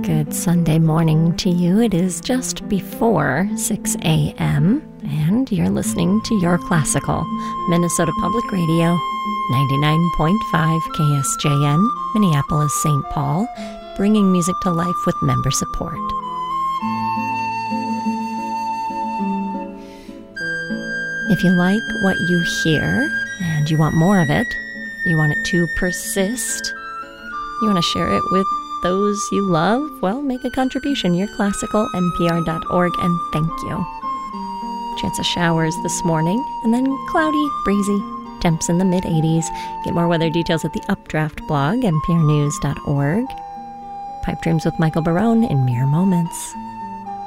Good Sunday morning to you. It is just before 6 a.m. and you're listening to Your Classical, Minnesota Public Radio, 99.5 KSJN, Minneapolis, St. Paul, bringing music to life with member support. If you like what you hear and you want more of it, you want it to persist, you want to share it with those you love, well, make a contribution. yourclassicalnpr.org, and thank you. Chance of showers this morning, and then cloudy, breezy, temps in the mid-80s. Get more weather details at the Updraft blog, nprnews.org. Pipe Dreams with Michael Barone in mere moments.